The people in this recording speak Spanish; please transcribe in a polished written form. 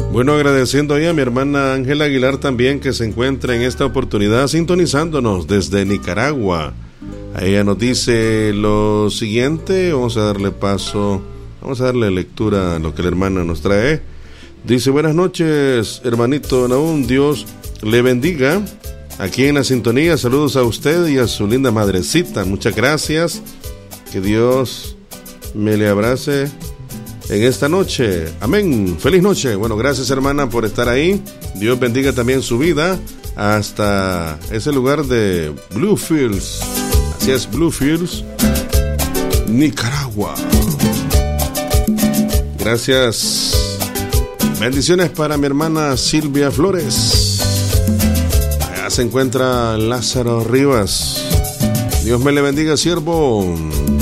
Bueno, agradeciendo ahí a mi hermana Ángela Aguilar también, que se encuentra en esta oportunidad sintonizándonos desde Nicaragua. A ella nos dice lo siguiente, vamos a darle lectura a lo que la hermana nos trae. Dice: buenas noches, hermanito Nahum, Dios le bendiga. Aquí en la sintonía, saludos a usted y a su linda madrecita. Muchas gracias. Que Dios me le abrace en esta noche. Amén. Feliz noche. Bueno, gracias, hermana, por estar ahí. Dios bendiga también su vida hasta ese lugar de Bluefields. Así es, Bluefields, Nicaragua. Gracias. Bendiciones para mi hermana Silvia Flores. Allá se encuentra Lázaro Rivas. Dios me le bendiga, siervo.